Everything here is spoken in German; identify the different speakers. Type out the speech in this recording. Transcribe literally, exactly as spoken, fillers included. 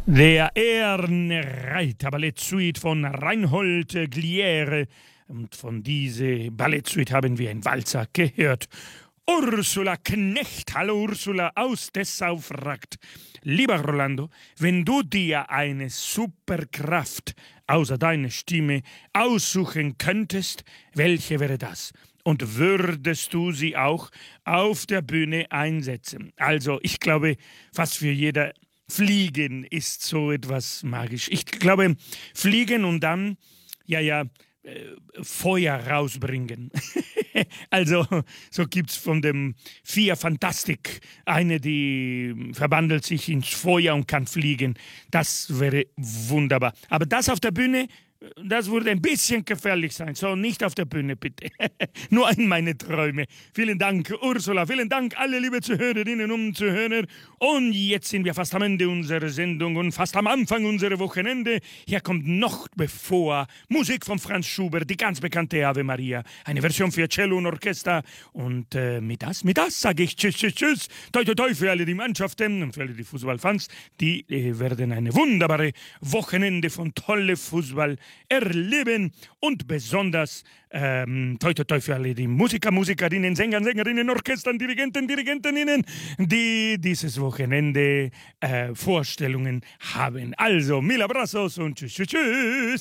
Speaker 1: Der Ehrenreiter Ballettsuite von Reinhold Gliere. Und von dieser Ballettsuite haben wir ein Walzer gehört. Ursula Knecht, hallo Ursula aus Dessau fragt: Lieber Rolando, wenn du dir eine Superkraft außer deiner Stimme aussuchen könntest, welche wäre das? Und würdest du sie auch auf der Bühne einsetzen? Also ich glaube, fast für jeder Fliegen ist so etwas magisch. Ich glaube, fliegen und dann, ja, ja, Feuer rausbringen. Also, so gibt es von dem Vier Fantastik eine, die verwandelt sich ins Feuer und kann fliegen. Das wäre wunderbar. Aber das auf der Bühne, das würde ein bisschen gefährlich sein. So, nicht auf der Bühne, bitte. Nur in meine Träume. Vielen Dank, Ursula. Vielen Dank, alle liebe Zuhörerinnen und Zuhörer. Und jetzt sind wir fast am Ende unserer Sendung und fast am Anfang unserer Wochenende. Hier kommt noch bevor Musik von Franz Schubert, die ganz bekannte Ave Maria. Eine Version für Cello und Orchester. Und äh, mit das, mit das sage ich tschüss, tschüss, tschüss. Toi, toi, toi für alle die Mannschaften und für alle die Fußballfans. Die äh, werden eine wunderbare Wochenende von tolle Fußball erleben und besonders ähm, toi, toi, toi für alle die Musiker, Musikerinnen, Sänger, Sängerinnen, Orchestern, Dirigenten, Dirigentinnen, die dieses Wochenende äh, Vorstellungen haben. Also, mil abrazos und tschüss, tschüss, tschüss.